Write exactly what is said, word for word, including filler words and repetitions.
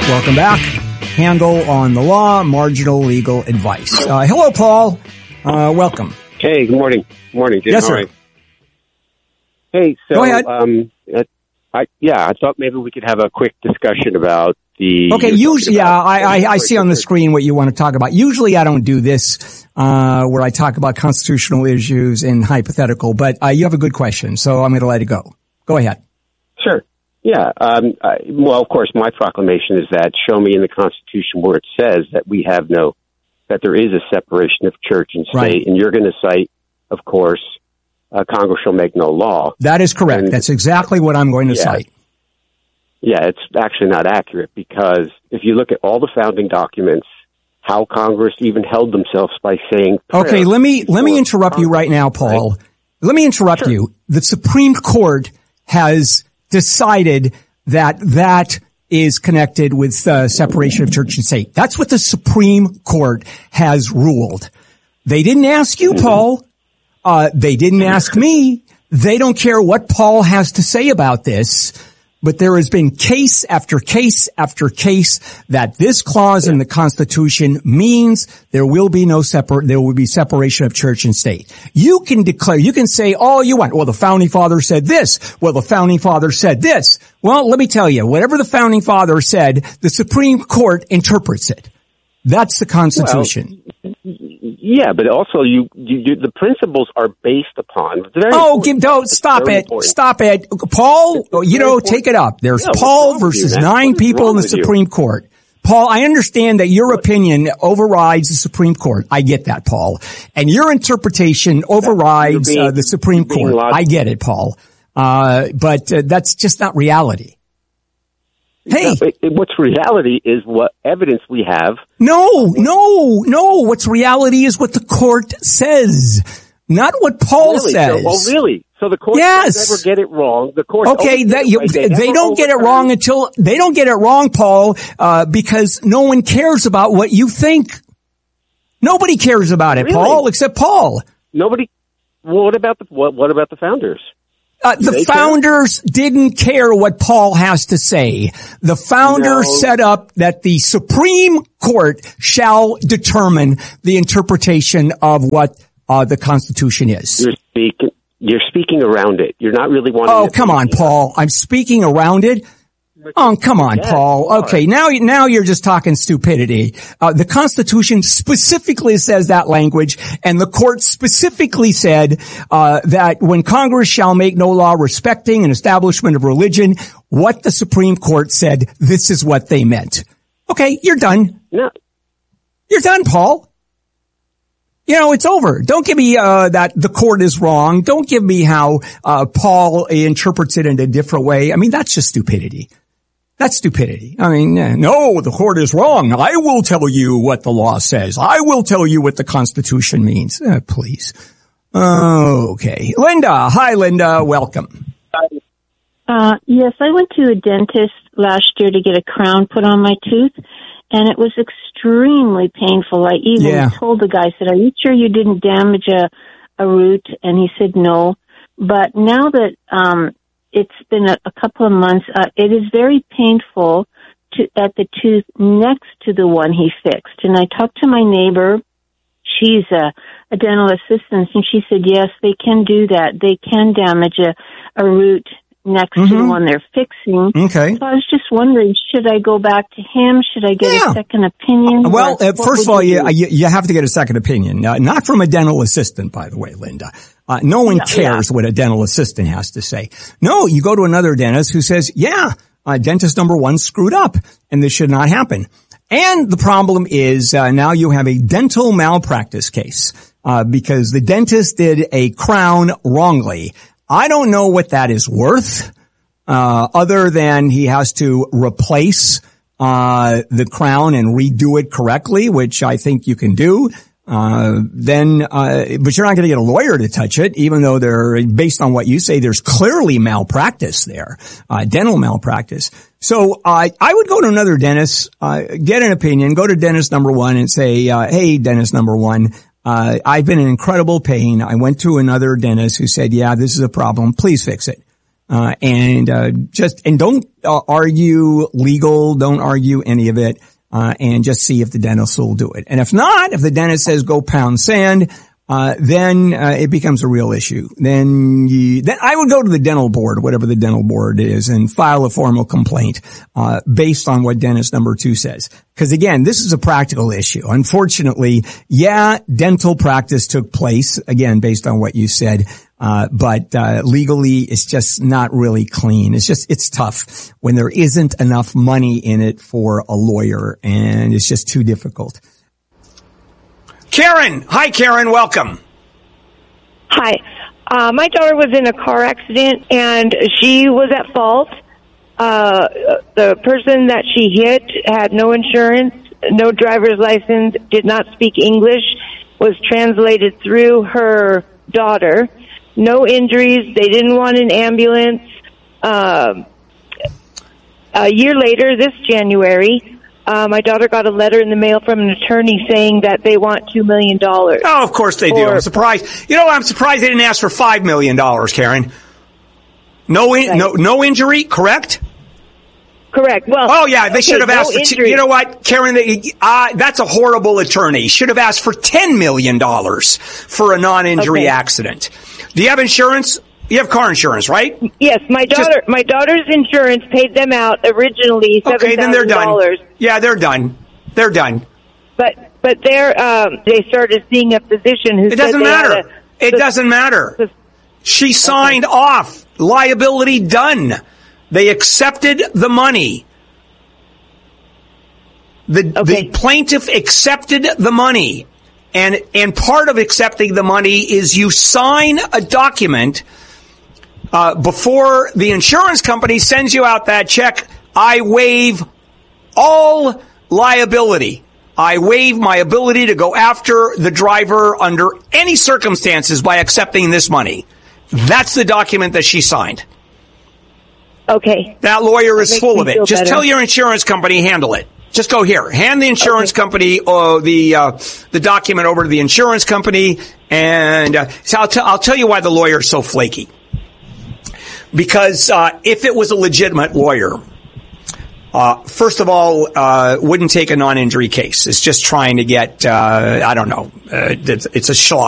Welcome back. Handle on the law, marginal legal advice. Uh, hello, Paul. Uh, welcome. Hey, good morning. Good morning, Jim. Yes, How sir. are you? Hey, so, Go ahead. um, I, yeah, I thought maybe we could have a quick discussion about the... Okay, usually, yeah, I, I, I see on the screen what you want to talk about. Usually I don't do this, uh, where I talk about constitutional issues and hypothetical, but, uh, you have a good question, so I'm going to let it go. Go ahead. Sure. Yeah. Um, I, well, of course, my proclamation is that show me in the Constitution where it says that we have no, that there is a separation of church and state, Right. and you're going to cite, of course, uh, Congress shall make no law. That is correct. And, That's exactly what I'm going to yeah. cite. Yeah, it's actually not accurate because if you look at all the founding documents, how Congress even held themselves by saying... Okay, let me, let me interrupt you right now, Paul. Right? Let me interrupt Sure. you. The Supreme Court has decided that that is connected with uh, separation of church and state. That's what the Supreme Court has ruled. They didn't ask you, Paul. Uh, they didn't ask me. They don't care what Paul has to say about this. But there has been case after case after case that this clause in the Constitution means there will be no separate, there will be separation of church and state. You can declare, you can say all you want. Well, the founding father said this. Well, the founding father said this. Well, let me tell you, whatever the founding father said, the Supreme Court interprets it. That's the Constitution. Well, yeah, but also you, you, you the principles are based upon. Very oh, give, don't stop it, important. stop it, Paul. It's you know, important. take it up. There's Yeah, Paul versus you, nine people in the Supreme you? Court. Paul, I understand that your opinion overrides the Supreme Court. I get that, Paul, and your interpretation overrides being, uh, the Supreme Court. Logical. I get it, Paul, uh, but uh, that's just not reality. Hey, no, it, it, what's reality is what evidence we have. No, no, no. What's reality is what the court says, not what Paul really? says. So, oh, really? So the court yes. never get it wrong. The court. Okay, that you, right. they, they, they don't get it wrong until they don't get it wrong, Paul, uh, because no one cares about what you think. Nobody cares about it, really? Paul, except Paul. Nobody. Well, what about the what, what about the founders? Uh, the they founders care? didn't care what Paul has to say. The founders no. set up that the Supreme Court shall determine the interpretation of what uh, the Constitution is. You're speaking, you're speaking around it. You're not really wanting Oh, to come on, Paul. I'm speaking around it. Oh, come on, yes, Paul. Okay, now, now you're just talking stupidity. Uh, the Constitution specifically says that language, and the court specifically said, uh, that when Congress shall make no law respecting an establishment of religion, what the Supreme Court said, this is what they meant. Okay, you're done. No. You're done, Paul. You know, it's over. Don't give me, uh, that the court is wrong. Don't give me how, uh, Paul interprets it in a different way. I mean, that's just stupidity. That's stupidity. I mean, no, the court is wrong. I will tell you what the law says. I will tell you what the Constitution means. Uh, please. Uh, okay. Linda. Hi, Linda. Welcome. Uh, yes, I went to a dentist last year to get a crown put on my tooth, and it was extremely painful. I even yeah. told the guy, I said, are you sure you didn't damage a, a root? And he said no. But now that, um, it's been a, a couple of months. Uh, it is very painful to, at the tooth next to the one he fixed. And I talked to my neighbor. She's a, a dental assistant, and she said, yes, they can do that. They can damage a, a root next mm-hmm. to the one they're fixing. Okay. So I was just wondering, should I go back to him? Should I get yeah. a second opinion? Well, uh, first of all, you, you, you have to get a second opinion. Uh, not from a dental assistant, by the way, Linda. Uh, no one cares yeah. what a dental assistant has to say. No, you go to another dentist who says, yeah, uh, dentist number one screwed up and this should not happen. And the problem is, uh, now you have a dental malpractice case, uh, because the dentist did a crown wrongly. I don't know what that is worth, uh, other than he has to replace, uh, the crown and redo it correctly, which I think you can do. Uh, then, uh, but you're not going to get a lawyer to touch it, even though they're, based on what you say, there's clearly malpractice there, uh, dental malpractice. So, uh, I would go to another dentist, uh, get an opinion, go to dentist number one and say, uh, hey, dentist number one, uh, I've been in incredible pain. I went to another dentist who said, yeah, this is a problem. Please fix it. Uh, and, uh, just, and don't uh, argue legal, don't argue any of it, uh, and just see if the dentist will do it. And if not, if the dentist says go pound sand, uh, then, uh, it becomes a real issue. Then you, then I would go to the dental board, whatever the dental board is, and file a formal complaint, uh, based on what dentist number two says. Cause again, this is a practical issue. Unfortunately, yeah, dental practice took place, again, based on what you said. Uh, but, uh, legally, it's just not really clean. It's just, it's tough when there isn't enough money in it for a lawyer, and it's just too difficult. Karen. Hi, Karen. Welcome. Hi. Uh, my daughter was in a car accident, and she was at fault. Uh, the person that she hit had no insurance, no driver's license, did not speak English, was translated through her daughter. No injuries. They didn't want an ambulance. Um, a year later, this January, uh, my daughter got a letter in the mail from an attorney saying that they want two million dollars. Oh, of course they do. I'm surprised. You know, I'm surprised they didn't ask for five million dollars, Karen. No, in, right. no, no injury, correct? Correct. Well, oh yeah, they okay, should have no asked for. T- you know what, Karen? They, uh, that's a horrible attorney. Should have asked for ten million dollars for a non-injury okay. accident. Do you have insurance? You have car insurance, right? Yes, my daughter. Just, my daughter's insurance paid them out originally seven okay, then they're thousand dollars. done. Yeah, they're done. They're done. But but they're um, they started seeing a physician who. It doesn't said matter. A, it the, doesn't matter. The, she signed okay. off. Liability done. They accepted the money. The, okay. the plaintiff accepted the money, and and part of accepting the money is you sign a document uh, before the insurance company sends you out that check. I waive all liability. I waive my ability to go after the driver under any circumstances by accepting this money. That's the document that she signed. Okay. That lawyer is full of it. Just better. Tell your insurance company, handle it. Just go here. Hand the insurance okay. company uh, the uh, the document over to the insurance company, and uh, so I'll, t- I'll tell you why the lawyer is so flaky. Because uh, if it was a legitimate lawyer, uh, first of all, uh, wouldn't take a non-injury case. It's just trying to get uh, I don't know. Uh, it's, it's a schlock.